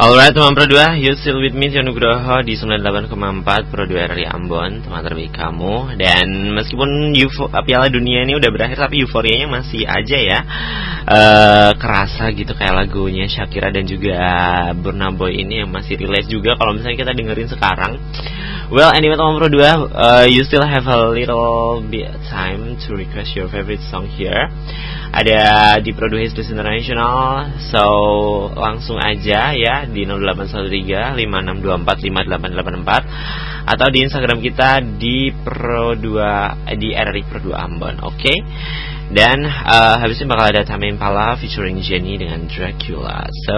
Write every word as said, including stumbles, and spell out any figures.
Alright teman Pro dua, you still with me Tio Nugroho di sembilan puluh delapan koma empat Pro dua R I Ambon, teman terbaik kamu. Dan meskipun Eufo, Piala Dunia ini udah berakhir, tapi euforianya masih aja ya, uh, kerasa gitu kayak lagunya Shakira dan juga Burna Boy ini yang masih relate juga kalau misalnya kita dengerin sekarang. Well, anyway teman Pro dua, uh, you still have a little bit time to request your favorite song here. Ada di Pro dua Hits International, so langsung aja ya di nol delapan satu tiga lima enam dua empat lima delapan delapan empat atau di Instagram kita di Pro dua di R R I Pro dua Ambon, oke? Okay? Dan uh, habis ini bakal ada Tame Impala featuring Jennie dengan Dracula. So